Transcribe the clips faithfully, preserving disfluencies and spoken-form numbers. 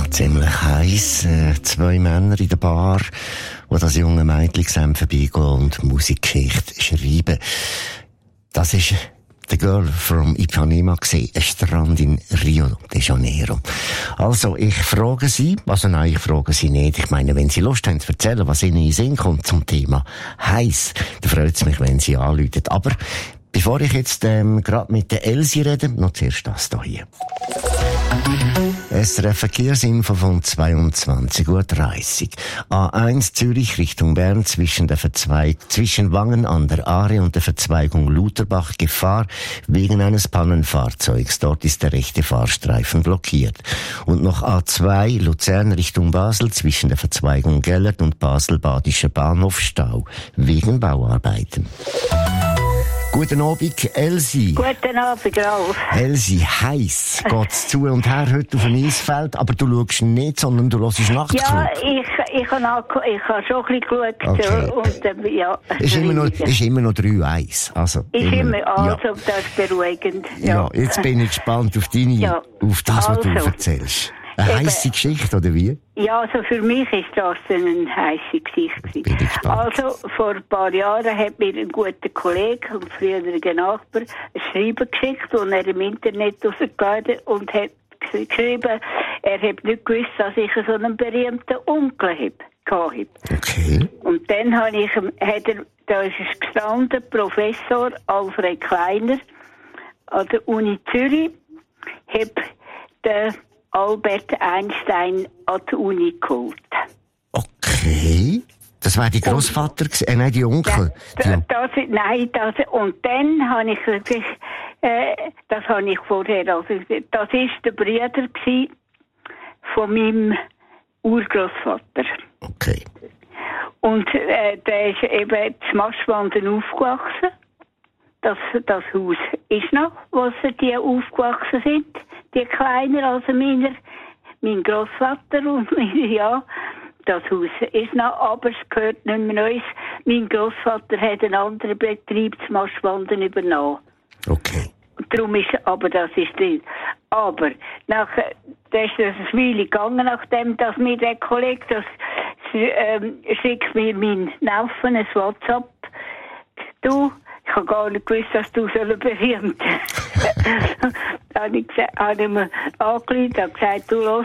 ziemlich heiß. Äh, zwei Männer in der Bar, die das junge Mädchen zusammen vorbeigehen und Musikgeschichte schreiben. Das ist The Girl from Ipanema gesehen, ein Strand in Rio de Janeiro. Also, ich frage Sie, also nein, ich frage Sie nicht. Ich meine, wenn Sie Lust haben zu erzählen, was Ihnen in den Sinn kommt zum Thema heiß, dann freut es mich, wenn Sie anrufen. Aber bevor ich jetzt ähm, gerade mit der Elsie rede, noch zuerst das hier. S R F Verkehrsinfo von zweiundzwanzig Uhr dreißig. A eins Zürich Richtung Bern zwischen der Verzweig zwischen Wangen an der Aare und der Verzweigung Lutherbach Gefahr wegen eines Pannenfahrzeugs. Dort ist der rechte Fahrstreifen blockiert. Und noch A zwei Luzern Richtung Basel zwischen der Verzweigung Gellert und Basel-Badischer Bahnhof Stau wegen Bauarbeiten. Guten Abend, Elsie. Guten Abend, Ralf. Elsie, heiß geht's zu und her heute auf dem Eisfeld, aber du schaust nicht, sondern du hörst Nachtclub. Ja, ich, ich habe ich hab schon ein bisschen geschaut. Okay. Und, äh, ja, ist, immer noch, ist immer noch drei eins. Also, ist immer, immer also ja. Das ist beruhigend. Ja. ja, jetzt bin ich gespannt auf deine, ja. auf das, was also. du erzählst. Eine heisse Geschichte, oder wie? Ja, also für mich ist das eine heisse Geschichte. Bin ich gespannt. Also, vor ein paar Jahren hat mir ein guter Kollege und früheriger Nachbar ein Schreiben geschickt, das er im Internet rausgeladen hat und hat geschrieben, er hat nicht gewusst, dass ich so einen berühmten Onkel habe. Okay. Und dann habe ich, hat er, da ist es gestanden, Professor Alfred Kleiner an der Uni Zürich, hat den Albert Einstein an die Uni geholt. Okay. Das war die Großvater, äh, nein, die Onkel. Ja, das, das, nein, das, und dann habe ich wirklich, äh, das habe ich vorher, also, das ist der Bruder gewesen von meinem Urgroßvater. Okay. Und, äh, der ist eben zu Maschwanden aufgewachsen. Das, das Haus ist noch, wo sie die aufgewachsen sind. Die kleiner als meiner, mein Großvater und meine, ja, das Haus ist noch, aber es gehört nicht mehr uns. Mein Großvater hat einen anderen Betrieb zu Maschwanden übernommen. Okay. Darum ist, aber das ist drin. Aber, nach, das ist das eine Weile gegangen, nachdem, dass mir der Kollege, das, ähm, schickt mir mein Neffen ein WhatsApp. Du, ich habe gar nicht gewusst, dass du so berühmt bist. Da habe ich, hab ich mir angerufen und gesagt, du los,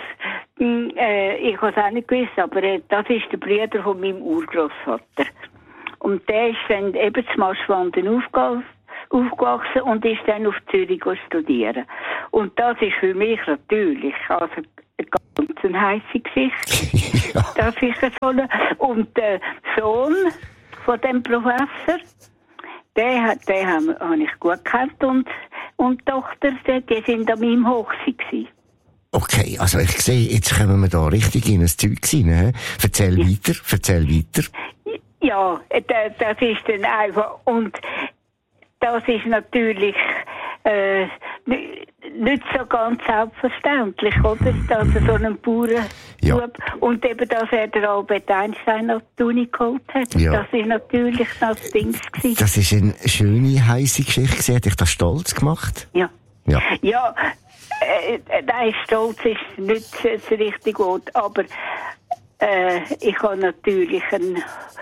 äh, ich habe es auch nicht gewusst, aber äh, das ist der Bruder von meinem Urgroßvater. Und der ist dann eben zu Maschwanden aufgewachsen und ist dann auf Zürich studieren. Und das ist für mich natürlich, also eine ganz heisse Geschichte. Ja. Das ist so eine, und der Sohn von dem Professor, Den, den habe hab ich gut gekannt und, und die Tochter, die, die sind an meinem Hochzeit gewesen. Okay, also ich sehe, jetzt kommen wir da richtig in ein Zeug rein. He? Erzähl ja. weiter, erzähl weiter. Ja, das, das ist dann einfach, und das ist natürlich äh, nicht so ganz selbstverständlich, oder? Dass er so einen Bauern ja. tut. Und eben, dass er den Albert Einstein auf die Uni geholt hat. Ja. Das ist natürlich das Ding gewesen. Das ist eine schöne, heisse Geschichte. Hat dich das stolz gemacht? Ja. Ja. Ja, äh, nein, stolz ist nicht das richtige Wort, aber äh, ich habe natürlich ein,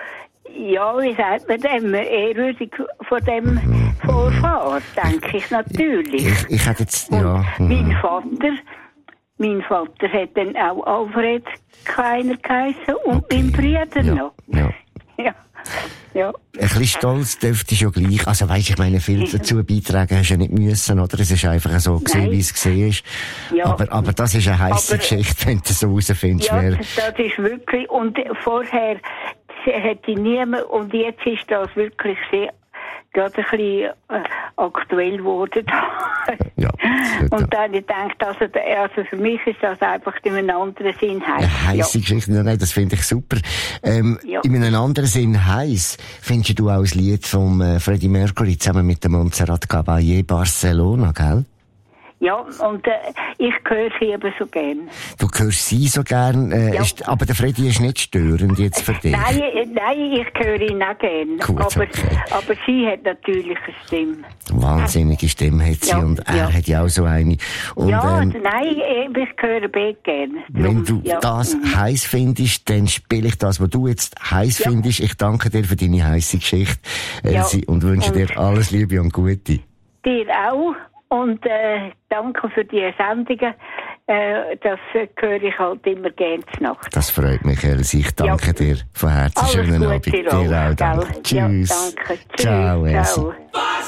ja, wie sagt man dem, Ehrwürdig von dem mhm. Vorfahren, denke ich natürlich. Ich, ich hätte jetzt, ja. Und mein Vater, mein Vater hat dann auch Alfred Kleiner geheißen und okay. mein Bruder ja. noch. Ja. Ja. Ja. Ein bisschen stolz dürfte schon gleich. Also weisst, ich meine, viel dazu beitragen hast du ja nicht müssen, oder? Es ist einfach so gesehen, wie es gesehen ist. Ja. Aber, aber das ist eine heisse aber, Geschichte, wenn du so rausfindest. Ja, wer... das ist wirklich, und vorher hätte niemand, und jetzt ist das wirklich sehr, gerade ein bisschen äh, aktuell geworden. Ja, und dann habe ich gedacht, also, also für mich ist das einfach in einem anderen Sinn heiß. Eine heisse ja. Geschichte, nein, das finde ich super. Ähm, ja. In einem anderen Sinn heiß findest du auch das Lied von äh, Freddie Mercury zusammen mit der Montserrat Caballé Barcelona, gell? Ja, und äh, ich höre sie eben so gern. Du hörst sie so gern, äh, Ja. ist, aber der Freddy ist nicht störend jetzt für dich. Nein, äh, nein, ich höre ihn auch gern. Gut, aber, okay. aber sie hat natürlich eine Stimme. Wahnsinnige Stimme hat sie Ja, und er ja. hat ja auch so eine. Und, ja, ähm, nein, ich höre beide gern. wenn du ja. das mhm. heiß findest, dann spiele ich das, was du jetzt heiß Ja. findest. Ich danke dir für deine heiße Geschichte, Elsie, Ja. und wünsche Und- dir alles Liebe und Gute. Dir auch. Und äh, danke für die Sendungen. Äh, das äh, höre ich halt immer gerne zur Nacht. Das freut mich, Elsie. Ich danke Ja. dir von Herzen. Alles Schönen Gute Abend. dir Dir auch, auch, danke. gell? Ja, Tschüss. danke. Tschüss. Ciao, Elsie. Ciao.